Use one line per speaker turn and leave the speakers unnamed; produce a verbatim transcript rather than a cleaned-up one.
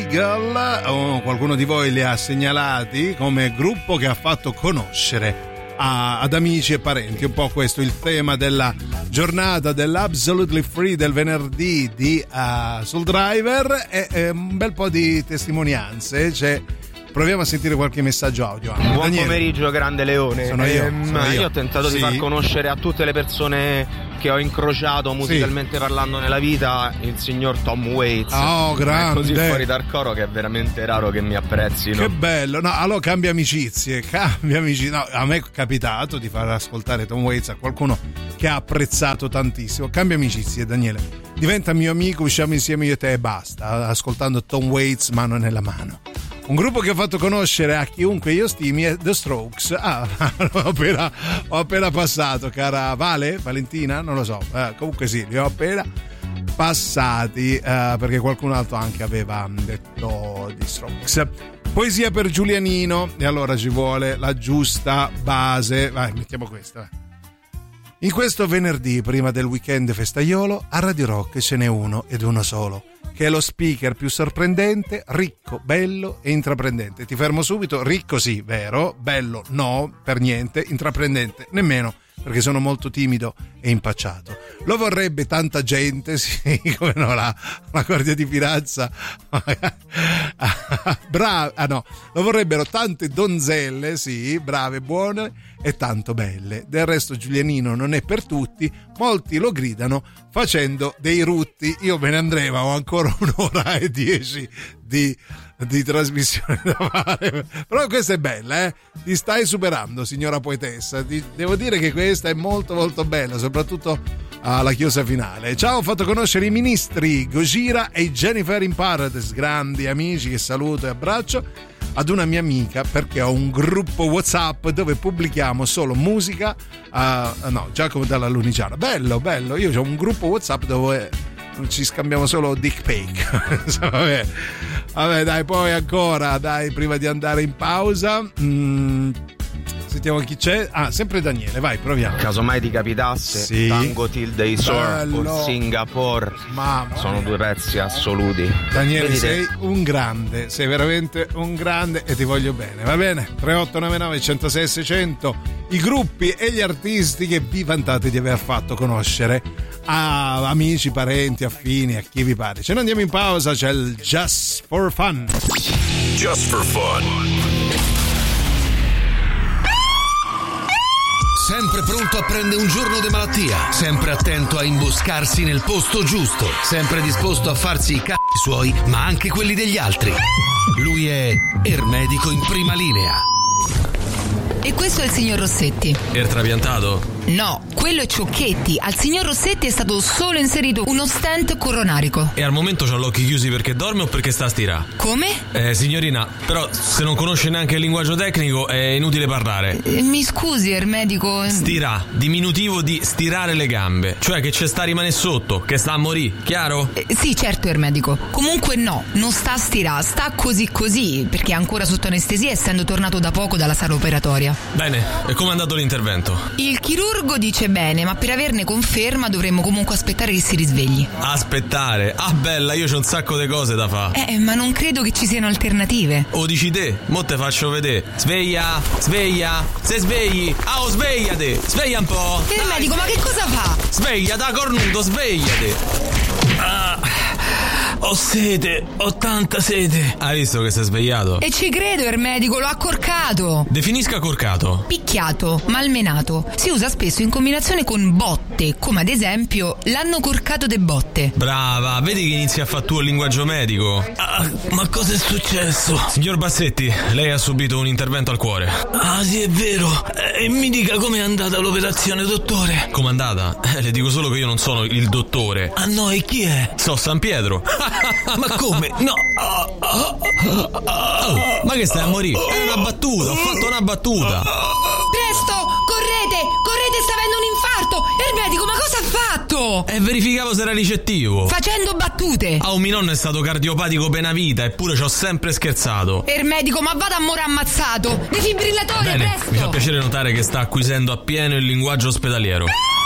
Eagle, oh, qualcuno di voi li ha segnalati come gruppo che ha fatto conoscere a, ad amici e parenti. Un po' questo il tema della giornata dell'Absolutely Free del venerdì di uh, Soul Driver, e, e un bel po' di testimonianze. C'è, proviamo a sentire qualche messaggio audio.
Buon
Daniele.
Pomeriggio grande Leone.
Sono io,
ehm,
sono io.
io ho tentato
sì.
di far conoscere a tutte le persone che ho incrociato musicalmente sì. parlando nella vita il signor Tom Waits.
Oh, grande.
È così fuori dal coro che è veramente raro che mi apprezzino.
Che bello. No, allora cambia amicizie, cambia amicizie. No, a me è capitato di far ascoltare Tom Waits a qualcuno che ha apprezzato tantissimo. Cambia amicizie, Daniele. Diventa mio amico, usciamo insieme io e te e basta, ascoltando Tom Waits mano nella mano. Un gruppo che ho fatto conoscere a chiunque io stimi è The Strokes. Ah, l'ho appena, ho appena passato, cara Vale, Valentina, non lo so. Eh, comunque sì, li ho appena passati eh, perché qualcun altro anche aveva detto The Strokes. Poesia per Giulianino, e allora ci vuole la giusta base. Vai, mettiamo questa. In questo venerdì, prima del weekend festaiolo, a Radio Rock ce n'è uno ed uno solo, che è lo speaker più sorprendente, ricco, bello e intraprendente. Ti fermo subito, ricco sì, vero, bello no, per niente, intraprendente nemmeno, perché sono molto timido e impacciato. Lo vorrebbe tanta gente, sì, come no, la, la guardia di finanza. Brava, ah no, lo vorrebbero tante donzelle, sì, brave, buone e tanto belle. Del resto Giulianino non è per tutti, molti lo gridano facendo dei rutti. Io me ne andrei, ma ho ancora un'ora e dieci di, di trasmissione da fare. Però questa è bella, eh? Ti stai superando, signora poetessa. Ti, devo dire che questa è molto molto bella, soprattutto alla chiosa finale. Ciao, ho fatto conoscere i ministri Gojira e Jennifer in Paradise, grandi amici che saluto e abbraccio, ad una mia amica, perché ho un gruppo WhatsApp dove pubblichiamo solo musica. Uh, no, Giacomo dalla Lunigiana. Bello, bello. Io ho un gruppo WhatsApp dove ci scambiamo solo dick pic. Vabbè. Vabbè, dai, poi ancora, dai, prima di andare in pausa. Mm. Sentiamo chi c'è. Ah, sempre Daniele, vai, proviamo.
Casomai ti capitasse, sì. Tango Till They Soar con Singapore. Mamma sono mia. Due pezzi assoluti.
Daniele,
Vedete?
sei un grande, sei veramente un grande e ti voglio bene, va bene? tre otto nove nove uno zero sei sei zero zero, i gruppi e gli artisti che vi vantate di aver fatto conoscere a amici, parenti, affini, a chi vi pare. Ce ne andiamo in pausa, c'è il Just for Fun.
Just for Fun. Sempre pronto a prendere un giorno di malattia, sempre attento a imboscarsi nel posto giusto, sempre disposto a farsi i c***i suoi, ma anche quelli degli altri. Lui è Ermedico in prima linea.
E questo è il signor Rossetti.
Er trapiantato?
No, quello è Ciocchetti. Al signor Rossetti è stato solo inserito uno stent coronarico.
E al momento c'ha gli occhi chiusi perché dorme o perché sta a stirare?
Come?
Eh, signorina, però se non conosce neanche il linguaggio tecnico è inutile parlare.
Eh, mi scusi, Ermedico.
Stira, diminutivo di stirare le gambe. Cioè che c'è sta a rimanere sotto, che sta a morì, chiaro?
Eh, sì, certo, Ermedico. Comunque no, non sta a stirare, sta così così, perché è ancora sotto anestesia essendo tornato da poco dalla sala operatoria.
Bene, e come è andato l'intervento?
Il chirurgo dice bene, ma per averne conferma dovremmo comunque aspettare che si risvegli.
Aspettare? Ah bella, io c'ho un sacco di cose da fare.
Eh, ma non credo che ci siano alternative.
O dici te, mo te faccio vedere. Sveglia, sveglia, se svegli. Ah, oh, svegliate, sveglia un po'.
Il medico, ma che cosa fa?
Sveglia da cornuto, svegliate. Ah, ho sete, ho tanta sete. Hai visto che sei svegliato?
E ci credo, Ermedico, l'ho accorcato.
Definisca accorcato.
Picchiato, malmenato. Si usa spesso in combinazione con botte, come ad esempio l'hanno corcato de botte.
Brava, vedi che inizi a fare tuo il linguaggio medico. Ah, ma cosa è successo? Signor Bassetti, lei ha subito un intervento al cuore.
Ah sì, è vero. E mi dica com'è andata l'operazione, dottore.
Com'è andata? Eh, le dico solo che io non sono il dottore.
Ah no, e chi è?
So San Pietro.
Ma come? No.
Oh, ma che stai a morire? È una battuta, ho fatto una battuta.
Presto, correte, correte, sta avendo un infarto. Ermedico, ma cosa ha fatto?
E verificavo se era ricettivo.
Facendo battute.
Ah, un mio nonno è stato cardiopatico per una vita, eppure ci ho sempre scherzato.
Ermedico, ma vada a morire ammazzato. Defibrillatore,
Bene,
presto.
mi fa piacere notare che sta acquisendo appieno il linguaggio ospedaliero.